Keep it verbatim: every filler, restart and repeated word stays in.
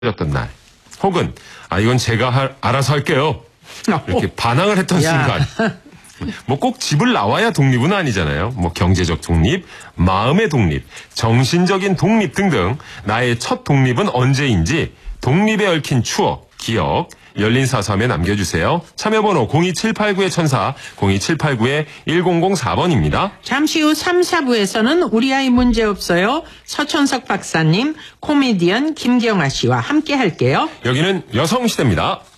던 날, 혹은 아 이건 제가 할, 알아서 할게요. 이렇게 반항을 했던 순간. 뭐 꼭 집을 나와야 독립은 아니잖아요. 뭐 경제적 독립, 마음의 독립, 정신적인 독립 등등 나의 첫 독립은 언제인지 독립에 얽힌 추억, 기억, 열린 사서함에 남겨주세요. 참여번호 공이칠팔구 천사, 공이칠팔구 일공공사 번입니다. 잠시 후 삼, 사부에서는 우리 아이 문제없어요. 서천석 박사님, 코미디언 김경아 씨와 함께 할게요. 여기는 여성시대입니다.